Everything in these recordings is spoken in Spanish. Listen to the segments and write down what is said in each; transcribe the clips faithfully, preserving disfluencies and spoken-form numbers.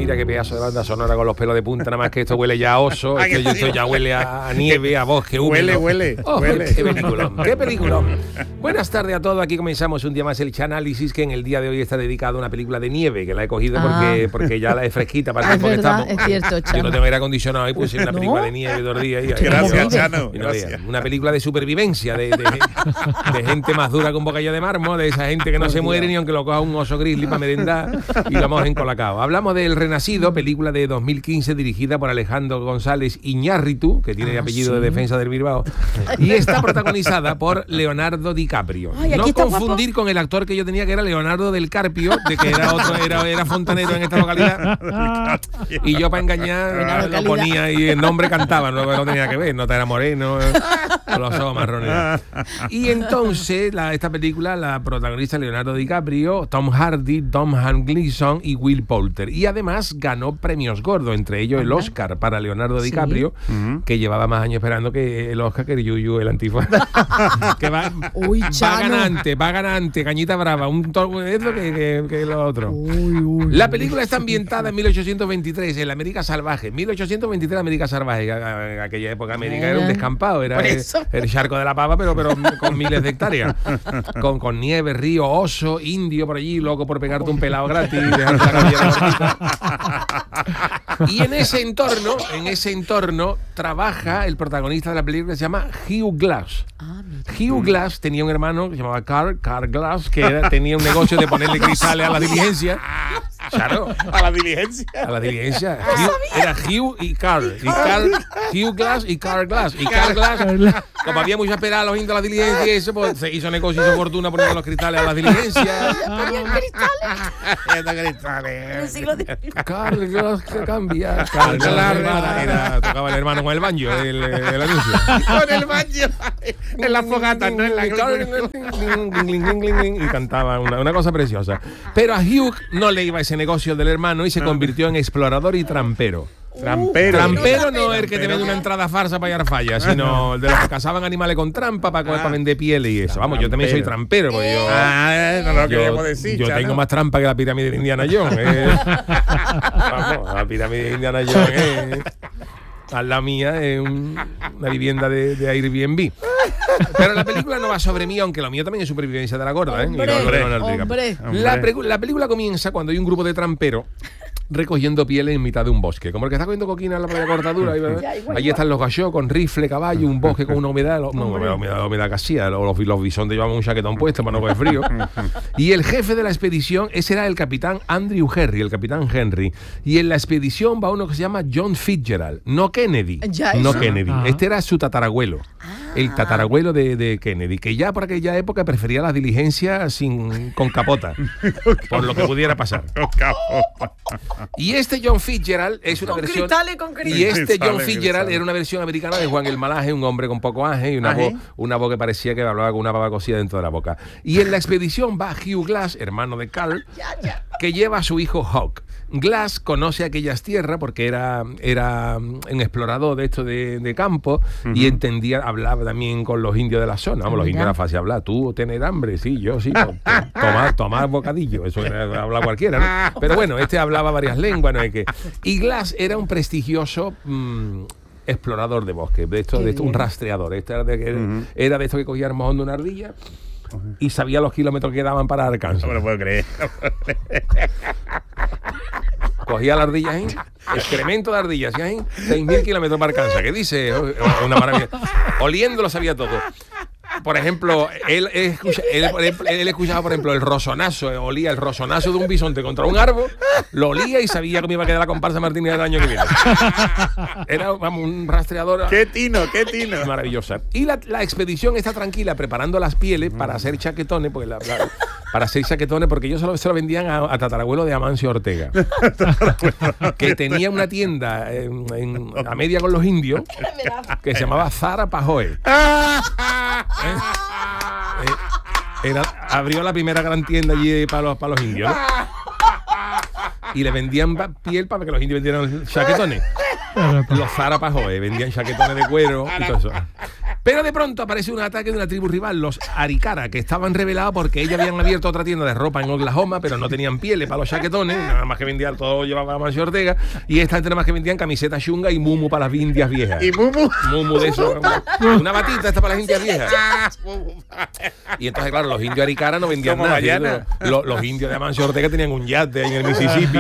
mira qué pedazo de banda sonora con los pelos de punta, nada más que esto huele ya a oso, esto, esto ya huele a, a nieve, a bosque húmedo. Huele, huele, oh, huele. Qué peliculón, qué peliculón. Buenas tardes a todos, aquí comenzamos un día más el Chanálisis, que en el día de hoy está dedicado a una película de nieve, que la he cogido porque, ah. porque ya la es fresquita para el tiempo que estamos. Es cierto, Chano. Yo no tengo aire acondicionado y puse una película ¿No? de nieve dos días. Y, gracias, Chano. Y no gracias. Veía, una película de supervivencia, de, de, de gente más dura que un bocadillo de mármol, de esa gente que no se muere ni aunque lo coja un oso grizzly para merendar y lo hemos encolacado. Hablamos de El Renacido, película de dos mil quince dirigida por Alejandro González Iñárritu, que tiene ah, apellido ¿sí? de defensa del Bilbao, y está protagonizada por Leonardo DiCaprio. Ay, no confundir guapo. con el actor que yo tenía, que era Leonardo del Carpio, de que era otro, era, era fontanero en esta localidad. Y yo para engañar lo ponía y el nombre cantaba, no, no tenía que ver, no te era moreno, con los ojos marrones. Y entonces la, esta película la protagoniza Leonardo DiCaprio, Tom Hardy, Domhnall Gleeson y Will Poulter. Y además ganó premios gordos, entre ellos el Oscar para Leonardo ¿Sí? DiCaprio, uh-huh. que llevaba más años esperando que el Oscar que el Yuyu, el antifaz. que va, uy, va ganante, va ganante, cañita brava, un to- es lo que, que, que lo otro. Uy, uy, la película está ambientada en mil ochocientos veintitrés, en la América salvaje. mil ochocientos veintitrés, América salvaje. En aquella época América era un descampado, era el, el charco de la pava, pero, pero con miles de hectáreas. Con, con nieve, río, oso, indio por allí, loco por pegarte un pelado gratis y dejarte la cabellera cortita. Y en ese entorno, en ese entorno, trabaja el protagonista de la película que se llama Hugh Glass. Ah, Hugh Glass tenía un hermano que se llamaba Carl, Carl Glass, que era, tenía un negocio de ponerle cristales a la diligencia. Claro. A la diligencia. A la diligencia. Hugh, era Hugh y Carl. Y Carl, Hugh Glass y Carl Glass. Y Carl Glass, como había mucha esperada a los indios a la diligencia y eso, pues se hizo negocio, hizo fortuna poniendo los cristales a la diligencia. Ponían cristales. cristales. Carl Glass que cambia. Carl Glass era, era, tocaba el hermano con el banjo, el, el anuncio. Con el banjo. En la fogata, no en la y cantaba una, una cosa preciosa. Pero a Hugh no le iba ese negocio del hermano y se convirtió en explorador y trampero. Trampero. Trampero no es el que te vende una entrada farsa para hallar fallas, sino el de los que cazaban animales con trampa para, para vender piel y eso. Vamos, yo también soy trampero, porque yo, ah, no lo queríamos yo, decir. yo tengo ¿no? más trampa que la pirámide de Indiana Jones. Eh. Vamos, la pirámide de Indiana Jones eh. Al lado mía es un, una vivienda de, de Airbnb. Pero la película no va sobre mí, aunque lo mío también es supervivencia de la gorda, ¿eh? Hombre, y no, hombre, no, no, no, hombre. La, pre- la película comienza cuando hay un grupo de tramperos recogiendo pieles en mitad de un bosque, como el que está cogiendo coquina en la playa cortadura. Allí están los gallos con rifle, caballo, un bosque con una humedad, no, humedad, humedad, humedad casía, los, los bisontes llevaban un chaquetón puesto para no coger frío. Y el jefe de la expedición, ese era el capitán Andrew Henry, el capitán Henry. Y en la expedición va uno que se llama John Fitzgerald, no Kennedy, ya, no eso. Kennedy. Ajá. Este era su tatarabuelo. El tatarabuelo de, de Kennedy, que ya por aquella época prefería las diligencias sin, con capota, por lo que pudiera pasar. Y este John Fitzgerald es una con versión. Cristales, con cristales. Y este John Cristales, Fitzgerald cristales. era una versión americana de Juan el Malaje, un hombre con poco aje y una voz, una voz que parecía que hablaba con una pava cosida dentro de la boca. Y en la expedición va Hugh Glass, hermano de Carl, que lleva a su hijo Hawk. Glass conoce aquellas tierras porque era, era un explorador de esto de, de campo uh-huh. y entendía, hablaba también con los indios de la zona. Vamos, los indios era fácil hablar. Tú tener hambre, sí, yo sí. Tomar, tomar bocadillo, eso era, habla cualquiera, ¿no? Pero bueno, este hablaba varias lenguas, no hay que. Y Glass era un prestigioso mmm, explorador de bosque, de esto, de esto un rastreador. Este era, de, uh-huh. era de esto que cogía el mojón de una ardilla y sabía los kilómetros que daban para Arkansas. No me lo puedo creer. Cogía la ardilla ahí, excremento de ardilla, ¿sí? Ahí, seis mil kilómetros para Arkansas. ¿Qué dice? Una maravilla. Oliéndolo sabía todo. Por ejemplo, él, escucha, él, él, él escuchaba, por ejemplo, el rosonazo, olía el rosonazo de un bisonte contra un árbol, lo olía y sabía cómo iba a quedar la comparsa Martínez del año que viene. Era, vamos, un rastreador. ¡Qué tino, qué tino! Maravillosa. Y la, la expedición está tranquila preparando las pieles para hacer chaquetones, porque la, la, para hacer chaquetones, porque ellos solo se lo vendían a, a tatarabuelo de Amancio Ortega, que tenía una tienda en, en, a media con los indios que se llamaba Zara Pajoe. ¿Eh? Eh, era, abrió la primera gran tienda allí para los, para los indios, ¿no? Y le vendían piel para que los indios vendieran chaquetones. Los Zara Pajoe vendían chaquetones de cuero y todo eso. Pero de pronto aparece un ataque de una tribu rival, los Arikara, que estaban revelados porque ellos habían abierto otra tienda de ropa en Oklahoma, pero no tenían pieles para los chaquetones, nada más que vendían, todo llevaba Mancio Ortega, y esta gente nada más que vendían camisetas chunga y mumu para las indias viejas. ¿Y mumu? Mumu de eso, una batita esta para las indias viejas. Y entonces, claro, los indios Arikara no vendían Como nada. Los, los indios de Mancio Ortega tenían un yate en el Mississippi,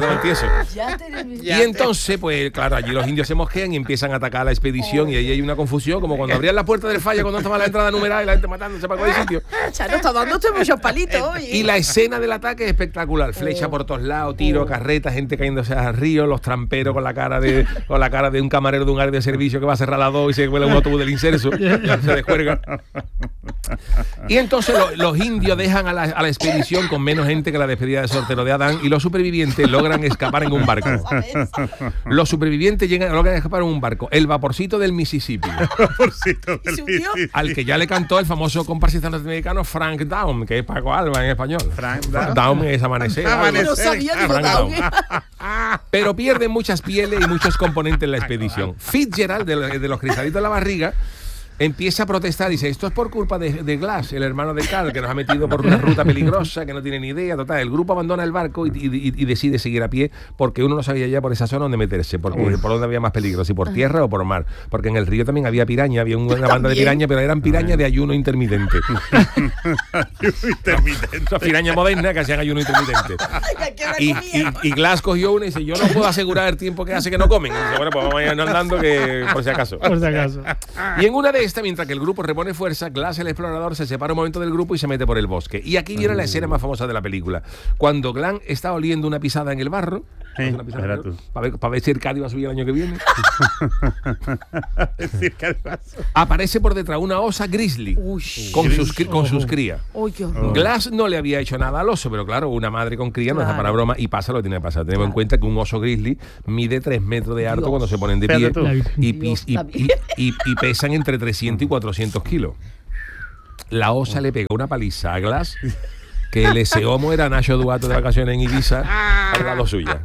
y entonces, pues claro, allí los indios se mosquean y empiezan a atacar a la expedición, y ahí hay una confusión, como cuando abrían la puerta del falla, cuando estaba la entrada numerada y la gente matándose para cualquier sitio. Chano está dándote muchos palitos hoy. Y la escena del ataque es espectacular, flecha por todos lados, tiro, carreta, gente cayéndose al río, los tramperos con la cara de con la cara de un camarero de un área de servicio que va a cerrar las dos y se cuela un autobús del inserso, se descuelga. Y entonces lo, los indios dejan a la, a la expedición con menos gente que la despedida de soltero de Adán, y los supervivientes logran escapar en un barco. Los supervivientes llegan, logran escapar en un barco, el vaporcito del Mississippi, Vaporcito del Mississippi. al que ya le cantó el famoso comparsista norteamericano Frank Down, que es Paco Alba en español. Frank Down. Down es amanecer. Amanecer. No sabía ni Frank Down. Down. Pero pierden muchas pieles y muchos componentes en la expedición. Fitzgerald, de, de los cristalitos de la barriga, empieza a protestar, dice, esto es por culpa de, de Glass, el hermano de Carl, que nos ha metido por una ruta peligrosa, que no tiene ni idea. Total, el grupo abandona el barco y, y, y decide seguir a pie, porque uno no sabía ya por esa zona dónde meterse, porque Uy. por dónde había más peligro, si por tierra o por mar, porque en el río también había piraña, había una banda de piraña, pero eran pirañas de ayuno intermitente. Intermitente. Las pirañas modernas que hacían ayuno intermitente. Y, y, y Glass cogió una y dice, yo no puedo asegurar el tiempo que hace que no comen. Y dice, bueno, pues vamos a ir andando, que por si acaso. Por si acaso. Y en una de estas, mientras que el grupo repone fuerza, Glass, el explorador, se separa un momento del grupo y se mete por el bosque. Y aquí viene la escena más famosa de la película. Cuando Glass está oliendo una pisada en el barro, Sí, para ver, pa ver si Arcadi va a subir el año que viene. Aparece por detrás una osa grizzly Uy, con, sus, con sus crías. Uy, Glass no le había hecho nada al oso, pero claro, una madre con cría no claro. está para broma, y pasa lo que tiene que pasar. Tenemos claro. en cuenta que un oso grizzly mide tres metros de alto Dios. cuando se ponen de pie y, y, y, y, y, y pesan entre trescientos y cuatrocientos kilos. La osa oh. le pega una paliza a Glass, que el ese homo era Nacho Duato de vacaciones en Ibiza al lado suya.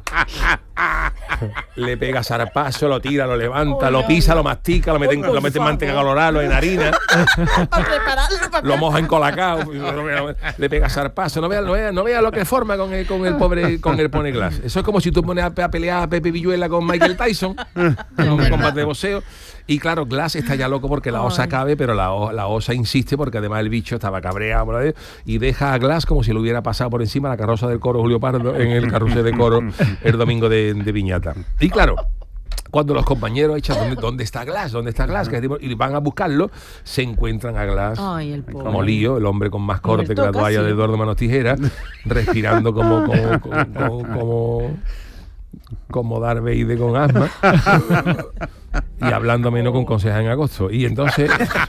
Le pega zarpazo, lo tira, lo levanta, oh, lo pisa, lo mastica, lo mete, oh, lo mete en manteca colorada, lo en harina, lo moja en colacao, le pega zarpazo. No vea, no vea, no vea lo que forma con el, con el pobre, con el pone Glass. Eso es como si tú pones a, a pelear a Pepe Villuela con Michael Tyson en un combate de boxeo. Y claro, Glass está ya loco porque la osa cabe, pero la, la osa insiste porque además el bicho estaba cabreado por ahí, y deja a Glass como si le hubiera pasado por encima la carroza del coro Julio Pardo en el carrusel de coro el domingo de, de Viñata. Y claro, cuando los compañeros echan ¿dónde, ¿dónde está Glass? ¿Dónde está Glass? Y van a buscarlo, se encuentran a Glass molío, el hombre con más corte que la toalla de Eduardo Manos Tijeras, respirando como como como, como, como, como Darth Vader con asma y hablando menos con consejas en agosto. Y entonces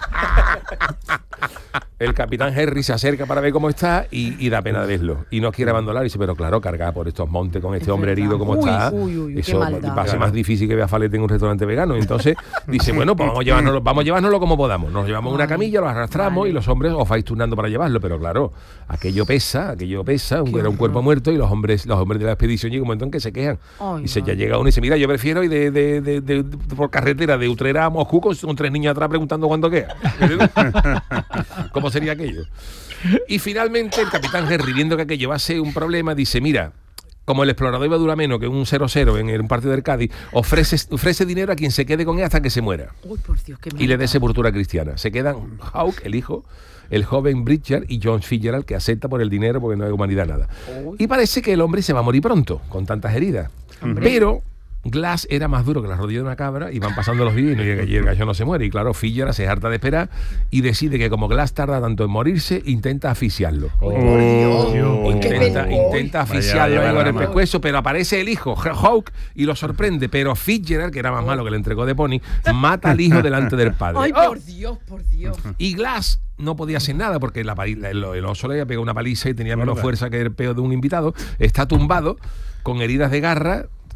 el capitán Henry se acerca para ver cómo está y, y da pena de verlo. Y no quiere abandonar. Y dice, pero claro, cargar por estos montes con este hombre herido como uy, está, uy, uy, eso va a ser más difícil que vea Falete en un restaurante vegano. Entonces dice, bueno, pues vamos a llevárnoslo, vamos a llevárnoslo como podamos. Nos llevamos una camilla, lo arrastramos vale. y los hombres os vais turnando para llevarlo. Pero claro, aquello pesa, aquello pesa, un, era un cuerpo muerto, y los hombres los hombres de la expedición llega un momento en que se quejan. Ay, y dice, ya llega uno y dice, mira, yo prefiero ir de, de, de, de, de, por carretera de Utrera a Moscú con, con tres niños atrás preguntando cuándo queda. ¿Cómo sería aquello? Y finalmente el capitán Henry, viendo que aquello va a ser un problema, dice, mira, como el explorador iba a durar menos que un cero cero en un partido del Cádiz, ofrece, ofrece dinero a quien se quede con él hasta que se muera. Uy, por Dios, qué y le dé sepultura cristiana. Se quedan Hawke, el hijo, el joven Bridger y John Fitzgerald, que acepta por el dinero porque no hay humanidad nada. Uy. Y parece que el hombre se va a morir pronto, con tantas heridas. Hombre. Pero Glass era más duro que la rodilla de una cabra, y van pasando los días y el gallo no se muere. Y claro, Fitzgerald se harta de esperar y decide que como Glass tarda tanto en morirse, intenta asfixiarlo. Oh, por Dios. Intenta, intenta asfixiarlo vaya, vaya, con el pescuezo, pero aparece el hijo, Hawke, y lo sorprende. Pero Fitzgerald, que era más malo que le entregó de Pony, mata al hijo delante del padre. Ay, por Dios, por Dios. Y Glass no podía hacer nada porque la, la, el, el oso le había pegado una paliza y tenía menos fuerza que el peo de un invitado. Está tumbado con heridas de garra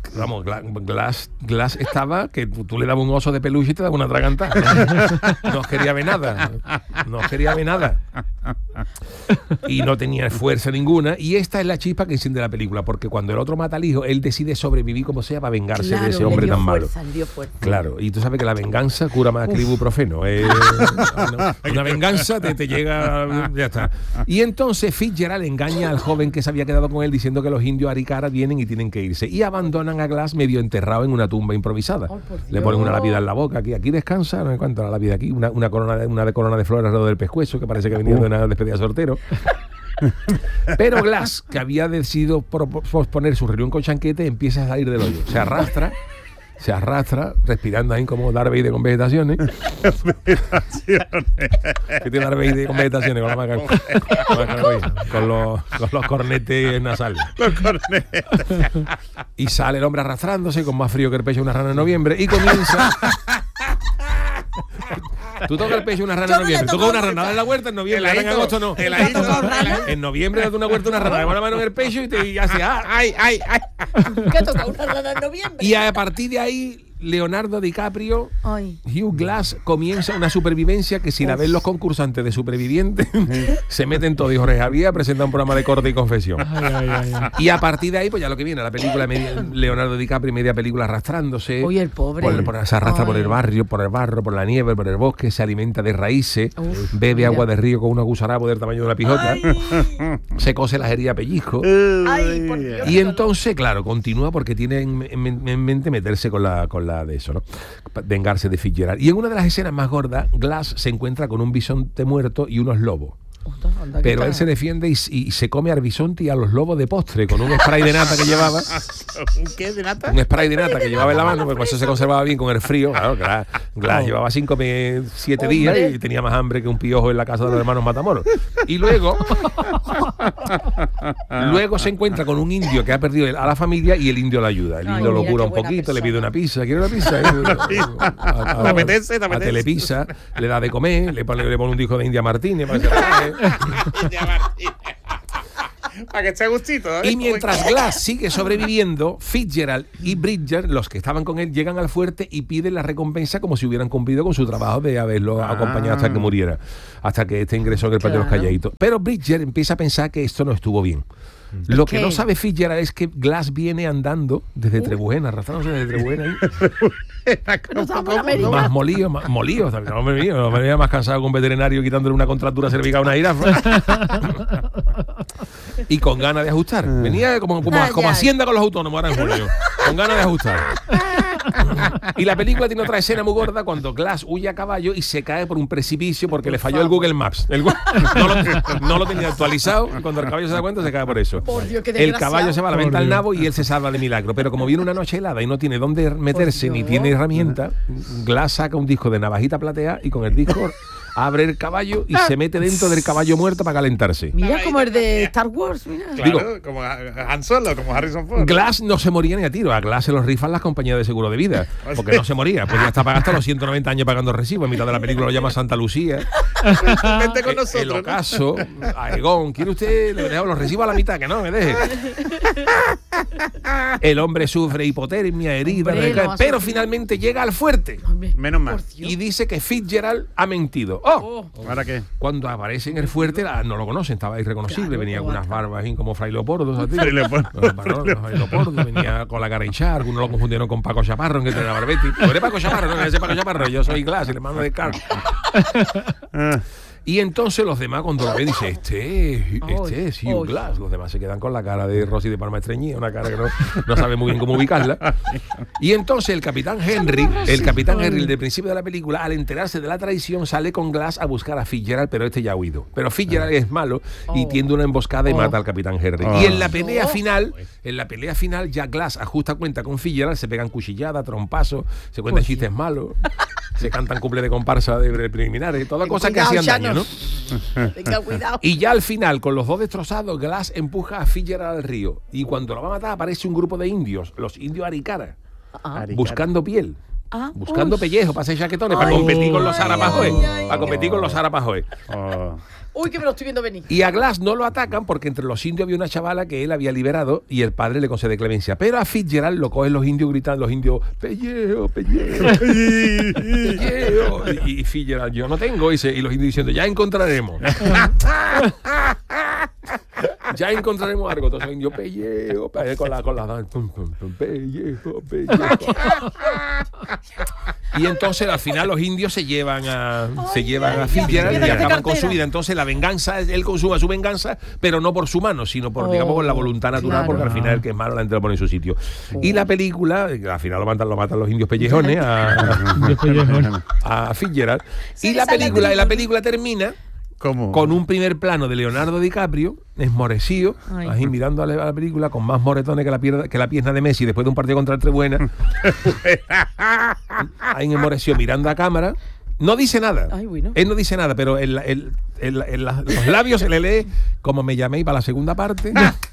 vamos, Glass, Glass estaba que tú, tú le dabas un oso de peluche y te daba una atragantada. No quería ver nada. No quería ver nada. Y no tenía fuerza ninguna. Y esta es la chispa que enciende la película, porque cuando el otro mata al hijo, él decide sobrevivir como sea para vengarse Claro, de ese hombre le dio tan fuerza, malo. le dio fuerza. Claro, y tú sabes que la venganza cura más que el ibuprofeno. Eh, una, una venganza te, te llega, ya está. Y entonces Fitzgerald engaña al joven que se había quedado con él diciendo que los indios Arikara vienen y tienen que irse. Y abandonan a Glass medio enterrado en una tumba improvisada. Oh, por Le ponen una Dios. lápida en la boca, aquí, aquí descansa, no sé cuánto la lápida aquí, una, una corona de una de corona de flores alrededor del pescuezo, que parece que venía de una despedida de soltero. Pero Glass, que había decidido posponer su reunión con Chanquete, empieza a salir del hoyo. Se arrastra, se arrastra, respirando ahí como Darth Vader con vegetaciones. ¿Qué tiene Darth Vader con vegetaciones? Con, la maca, con, la con, los, con los cornetes nasales. Los cornetes. Y sale el hombre arrastrándose con más frío que el pecho de una rana en noviembre y comienza... Tú tocas el pecho de una rana en noviembre. Tú tocas una rana en la huerta en noviembre. Ahora en agosto no. En noviembre das una huerta una rana. Le pones la mano en el pecho y te y hace ah, ay, ay, ay. ¿Qué toca una rana en noviembre? Y a partir de ahí, Leonardo DiCaprio, Ay. Hugh Glass comienza una supervivencia que si la ven los concursantes de supervivientes se meten todos. Y Jorge Javier presenta un programa de corte y confesión. Ay, ay, ay, ay. Y a partir de ahí, pues ya lo que viene, la película media, Leonardo DiCaprio, media película arrastrándose. Oye, el pobre. Por, por- se arrastra Ay. por el barrio, por el barro, por la nieve, por el bosque, se alimenta de raíces, Uf, bebe mira. agua de río con una gusarabo del tamaño de una pijota, Ay. se cose las heridas a pellizco. Ay, por Dios. Y entonces, claro, continúa porque tiene en, en- en mente meterse con la, con la de eso, ¿no? Vengarse de Fitzgerald. Y en una de las escenas más gordas, Glass se encuentra con un bisonte muerto y unos lobos. Anda, anda, Pero que él está. se defiende y, y se come al bisonte y a los lobos de postre con un spray de nata que llevaba. ¿Qué de nata? Un spray de nata que llevaba en la mano, porque eso se conservaba bien con el frío. Claro, Glass, Glass llevaba cinco, me- siete Hombre. días y tenía más hambre que un piojo en la casa de los hermanos Matamoros. Y luego, luego se encuentra con un indio que ha perdido a la familia y el indio le ayuda. El Ay, indio lo mira, cura qué un buena poquito, le pide persona. una pizza. ¿Quiere una pizza? A- a- ¿Te apetece? ¿Te A apetece? Telepizza, le da de comer, le pone, le pone un disco de India Martínez para que se relaje. Para que esté a gustito, ¿eh? Y mientras Glass sigue sobreviviendo, Fitzgerald y Bridger, los que estaban con él, llegan al fuerte y piden la recompensa como si hubieran cumplido con su trabajo de haberlo Ah. acompañado hasta que muriera, hasta que este ingresó en el patio de los Claro. calladitos. Pero Bridger empieza a pensar que esto no estuvo bien. Lo que ¿Qué? no sabe Fitzgerald es que Glass viene andando desde Trebujena, arrastrándose desde Trebujena ahí. No estaba por América. Más molido, más molido también. Hombre mío, no me veía más cansado que un veterinario quitándole una contractura cervical a una jirafa. Y con ganas de ajustar. Venía como, como, Ah, como ya. Hacienda con los autónomos ahora en julio. Con ganas de ajustar. Y la película tiene otra escena muy gorda cuando Glass huye a caballo y se cae por un precipicio porque le falló el Google Maps. El Gu- no, lo, no lo tenía actualizado y cuando el caballo se da cuenta se cae por eso. Por Dios, qué El desgraciado. caballo se va a la Por venta al Dios. nabo y él se salva de milagro. Pero como viene una noche helada y no tiene dónde meterse Por ni Dios. tiene herramienta, Glass saca un disco de navajita platea y con el disco abre el caballo y se mete dentro del caballo muerto para calentarse. Mira como el de Star Wars, mira. Claro, Digo- como Han Solo, como Harrison Ford. Glass no se moría ni a tiro. A Glass se los rifan las compañías de seguro de vida. Porque no se moría. Podía estar pagando hasta los ciento noventa años pagando recibos. En mitad de la película lo llama Santa Lucía. Vente con El nosotros, ¿no? ocaso. A Egón. ¿Quiere usted? Le dejo los recibos a la mitad. Que no, me deje. El hombre sufre hipotermia, herida. Hombre, recae, no va a pero sufrir. finalmente llega al fuerte. Hombre, Menos mal. por Dios. Y dice que Fitzgerald ha mentido. ¡Oh! Oh, ¿Ahora qué? Cuando aparece en el fuerte, la- no lo conocen, estaba irreconocible, Claro, venía con ¿cómo unas va a barbas así como Fray Leopoldo, ¿sabes? Fray Leopoldo. Los varones, Fray Leopoldo, venía con la cara hinchada, algunos lo confundieron con Paco Chaparro, en que tenía Barbetti. ¿Tú eres Paco Chaparro? No, ese Paco Chaparro, yo soy Glass, el hermano de Carl. Ah, Y entonces los demás cuando lo ven dicen, este es, este es Hugh Ay. Glass. Los demás se quedan con la cara de Rosy de Palma Estreñía, una cara que no, no sabe muy bien cómo ubicarla. Y entonces el capitán Henry, el capitán Henry, el del principio de la película, al enterarse de la traición, sale con Glass a buscar a Fitzgerald, pero este ya ha huido. Pero Fitzgerald es malo y Oh. tiende una emboscada y Oh. mata al capitán Henry. Oh. Y en la pelea No. final, en la pelea final, ya Glass ajusta cuenta con Fitzgerald, se pegan cuchilladas, trompazos, se cuentan Pues sí. chistes malos, se cantan cumple de comparsa de preliminares, todas Ten cosas que cuidado, hacían Llanos. daño, ¿no? Tenga cuidado. Y ya al final, con los dos destrozados, Glass empuja a Fitzgerald al río. Y cuando lo va a matar, aparece un grupo de indios, los indios Arikara, Ah, buscando piel. Ah, buscando uy. pellejo para hacer chaquetones, para Ay, competir con los ay, Arapajoes. ay, ay, Para competir con los Arapajoes. Oh. Uy, que me lo estoy viendo venir. Y a Glass no lo atacan porque entre los indios había una chavala que él había liberado y el padre le concede clemencia. Pero a Fitzgerald lo cogen los indios gritando, los indios, pellejo, pellejo, pellejo. Y, y Fitzgerald, yo no tengo, y, se- y los indios diciendo, ya encontraremos. Ya encontraremos algo. Entonces los indios, pellejo, pellejo, con la, con la, pum, pum, pum, pellejo, pellejo. Y entonces al final los indios se llevan a se Ay, llevan a ay, Fitzgerald ay, y ay, acaban con su cartera. vida. Entonces la venganza, él consuma su venganza, pero no por su mano, sino por, Oh, digamos, por la voluntad natural, claro. porque al final el que es malo la gente lo pone en su sitio. Y la película, al final lo matan, lo matan los indios pellejones a, a Fitzgerald. Sí, Y la esa es la película, y la película. película termina ¿Cómo? con un primer plano de Leonardo DiCaprio, esmorecido, Ay. ahí mirando a la, a la película, con más moretones que la, pierna, que la pierna de Messi después de un partido contra el Trebuena. Ahí enmorecido, mirando a cámara. No dice nada. Ay, bueno. Él no dice nada, pero en, la- el- en la- en la- los labios se le lee como me llaméis para la segunda parte.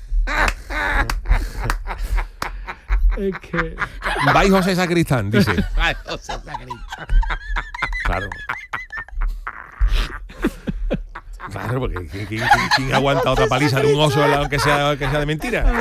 Es que... Vais José Sacristán, dice. Claro. Claro, porque ¿quién, quién- quién- quién aguanta otra paliza de un oso, aunque sea, aunque sea de mentira?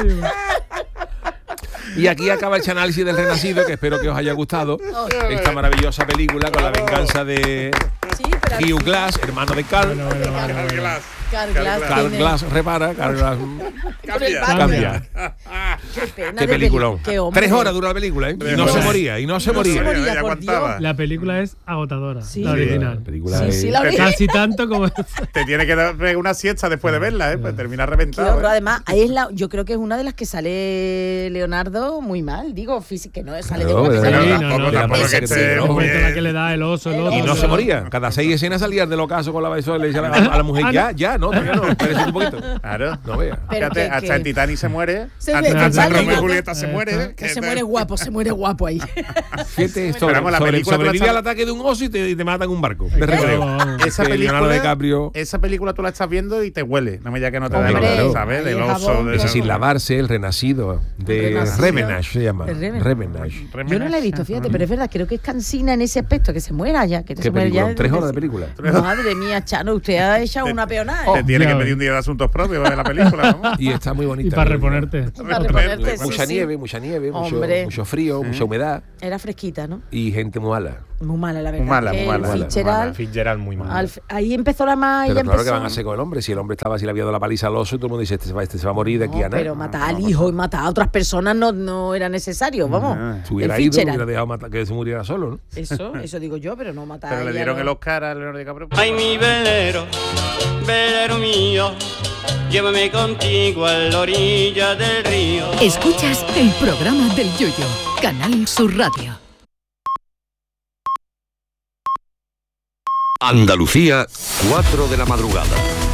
Y aquí acaba el análisis del Renacido, que espero que os haya gustado. Esta maravillosa película con la venganza de Sí, pero Hugh Glass, hermano de Carl. Bueno, bueno, bueno, bueno. Glass. Carl Glass Carl tiene- Glass repara, Carl Glass Cambia. cambia. Qué pena Qué de peliculón. peli- qué hombre. Tres horas dura la película, ¿eh? Y Tres no se horas. moría, y no se No se moría. moría. Ya por aguantaba. Dios. La película es agotadora, Sí. la original. La película Sí, es- sí, la vi. Casi tanto como esta. Te tiene que dar una siesta después de verla, ¿eh? Pues termina Qué reventado. horror. ¿eh? Además, ahí es la, yo creo que es una de las que sale Leonardo muy mal. Digo, físico, que no sale Claro, de de una Pero Sí, verdad. no, tampoco, no, tampoco no, que no, esté no, El muy momento en la bien. que le da el oso, el El otro. Y no oso. se moría. Cada seis escenas salía del ocaso con la besola y le decía a la, a la mujer, Ah, ya, no. ya, no, todavía no, espérese un poquito. Claro. No vea. Pero Fíjate, que- hasta que- el Titanic se muere. Se hasta ve- hasta sale Romeo y una- Julieta se muere. Exacto. Que se muere guapo, se muere guapo ahí. Fíjate, sobre, Pero vamos, la sobre- película tú la sobrevive estás- al ataque de un oso y te, y te matan un barco de recreo. Vamos, vamos. Esa Que Leonardo película, DiCaprio, esa película tú la estás viendo y te huele. No me digas que no te da Hombre, la ¿sabes? ahí Del el oso. jabón, de ese esa- sin lavarse, el renacido de Renacido. Revenage se llama. De Revenage. Revenage. Yo no la he visto, fíjate, pero es verdad, creo que es cansina en ese aspecto, que se muera ya. Que ¿Qué se muere película? ya Tres horas de película. Madre mía, Chano, usted ha echado una peonada. Te ¿eh? tiene Ya que ves. pedir un día de asuntos propios de la película. ¿no? Y está muy bonita. Y para la película. reponerte. Para reponerte, sí, Mucha sí. nieve, mucha nieve, mucho, Hombre. mucho frío, mucha humedad Era fresquita, ¿no? y gente muy mala. Muy mala, la verdad. Muy mala, que muy mala, el muy Fitzgerald, mala. Fitzgerald muy mal. al- ahí empezó la más. Pero ella claro que empezó- van a hacer con el hombre. Si el hombre estaba, si le había dado la paliza al oso, todo el mundo dice, este se va, este se va a morir de aquí No, a nada. pero matar al hijo y matar a otras personas no, no era necesario, vamos. Ah. Si hubiera El ido, Fitzgerald. hubiera dejado matar- que se muriera solo, ¿no? Eso, eso digo yo, pero no matar Pero a le ella, dieron no. el Oscar a Leonardo DiCaprio. Ay, mi velero, velero mío, llévame contigo a la orilla del río. Escuchas el programa del Yoyo, Canal Sur Radio. Andalucía, cuatro de la madrugada.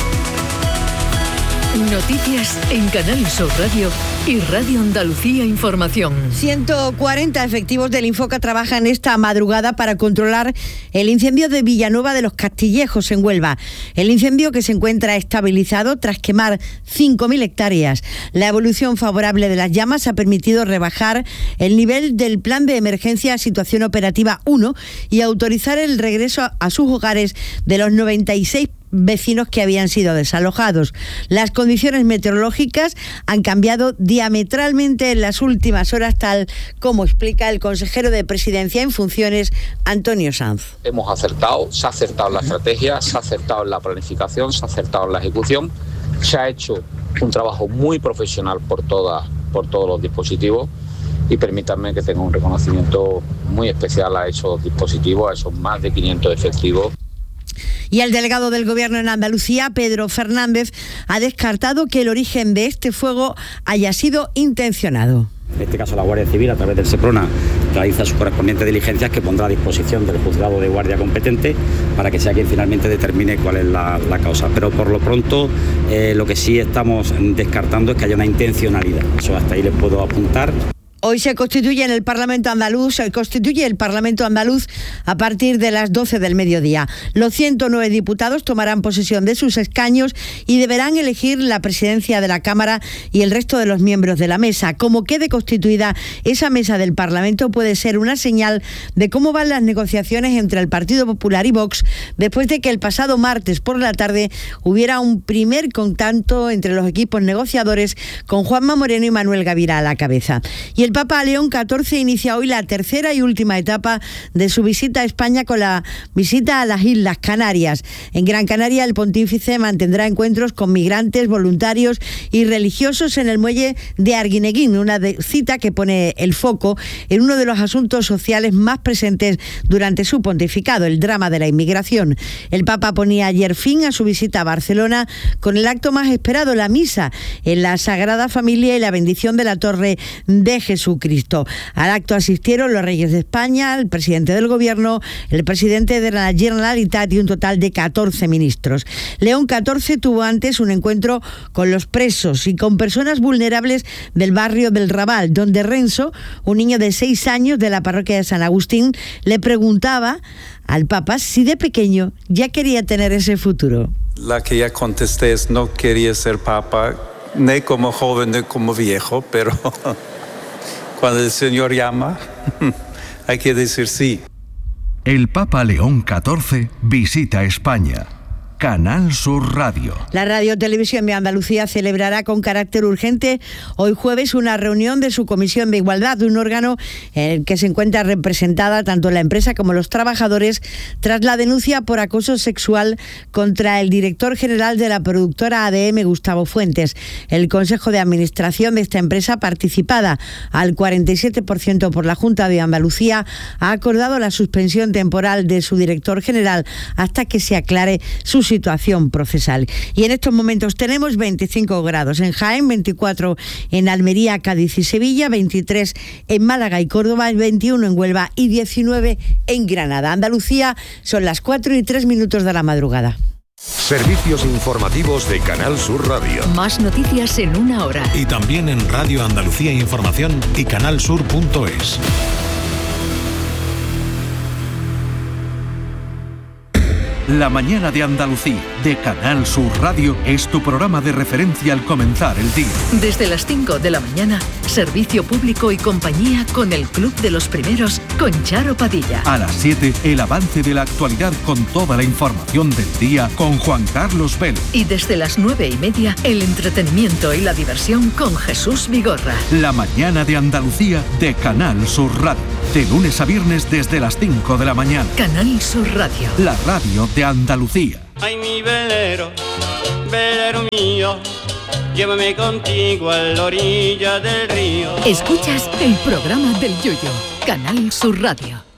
Noticias en Canal Sur Radio y Radio Andalucía Información. ciento cuarenta efectivos del Infoca trabajan esta madrugada para controlar el incendio de Villanueva de los Castillejos en Huelva. El incendio que se encuentra estabilizado tras quemar cinco mil hectáreas. La evolución favorable de las llamas ha permitido rebajar el nivel del plan de emergencia Situación Operativa uno y autorizar el regreso a, a sus hogares de los noventa y seis vecinos que habían sido desalojados. Las condiciones meteorológicas han cambiado diametralmente en las últimas horas, tal como explica el consejero de Presidencia en funciones, Antonio Sanz. Hemos acertado, se ha acertado en la estrategia, se ha acertado en la planificación, se ha acertado en la ejecución, se ha hecho un trabajo muy profesional por, todas, por todos los dispositivos y permítanme que tenga un reconocimiento muy especial a esos dispositivos, a esos más de quinientos efectivos. Y el delegado del Gobierno en Andalucía, Pedro Fernández, ha descartado que el origen de este fuego haya sido intencionado. En este caso la Guardia Civil, a través del SEPRONA, realiza sus correspondientes diligencias que pondrá a disposición del juzgado de guardia competente para que sea quien finalmente determine cuál es la, la causa. Pero por lo pronto eh, lo que sí estamos descartando es que haya una intencionalidad. Eso hasta ahí les puedo apuntar. Hoy se constituye en el Parlamento andaluz, se constituye el Parlamento andaluz a partir de las doce del mediodía. Los ciento nueve diputados tomarán posesión de sus escaños y deberán elegir la presidencia de la Cámara y el resto de los miembros de la mesa. Como quede constituida esa mesa del Parlamento, puede ser una señal de cómo van las negociaciones entre el Partido Popular y Vox después de que el pasado martes por la tarde hubiera un primer contacto entre los equipos negociadores con Juanma Moreno y Manuel Gavira a la cabeza. Y el Papa León catorce inicia hoy la tercera y última etapa de su visita a España con la visita a las Islas Canarias. En Gran Canaria, el pontífice mantendrá encuentros con migrantes, voluntarios y religiosos en el muelle de Arguineguín, una cita que pone el foco en uno de los asuntos sociales más presentes durante su pontificado, el drama de la inmigración. El Papa ponía ayer fin a su visita a Barcelona con el acto más esperado, la misa en la Sagrada Familia y la bendición de la Torre de Jesucristo. Al acto asistieron los reyes de España, el presidente del gobierno, el presidente de la Generalitat y un total de catorce ministros. León catorce tuvo antes un encuentro con los presos y con personas vulnerables del barrio del Raval, donde Renzo, un niño de seis años de la parroquia de San Agustín, le preguntaba al Papa si de pequeño ya quería tener ese futuro. La que ya contesté es no quería ser Papa, ni como joven ni como viejo, pero cuando el Señor llama, hay que decir sí. El Papa León catorce visita España. Canal Sur Radio. La Radio Televisión de Andalucía celebrará con carácter urgente hoy jueves una reunión de su Comisión de Igualdad, un órgano en el que se encuentra representada tanto la empresa como los trabajadores tras la denuncia por acoso sexual contra el director general de la productora A D M, Gustavo Fuentes. El Consejo de Administración de esta empresa, participada al cuarenta y siete por ciento por la Junta de Andalucía, ha acordado la suspensión temporal de su director general hasta que se aclare su situación procesal. Y en estos momentos tenemos veinticinco grados en Jaén, veinticuatro en Almería, Cádiz y Sevilla, veintitrés en Málaga y Córdoba, veintiuno en Huelva y diecinueve en Granada. Andalucía, son las cuatro y tres minutos de la madrugada. Servicios informativos de Canal Sur Radio. Más noticias en una hora. Y también en Radio Andalucía Información y canalsur punto es. La mañana de Andalucía, de Canal Sur Radio, es tu programa de referencia al comenzar el día. Desde las cinco de la mañana, servicio público y compañía con el Club de los Primeros, con Charo Padilla. A las siete, el avance de la actualidad con toda la información del día con Juan Carlos Vélez. Y desde las nueve y media, el entretenimiento y la diversión con Jesús Vigorra. La mañana de Andalucía, de Canal Sur Radio. De lunes a viernes desde las cinco de la mañana. Canal Sur Radio. La radio de Andalucía. Ay, mi velero, velero mío, llévame contigo a la orilla del río. Escuchas el programa del Yoyo. Canal Sur Radio.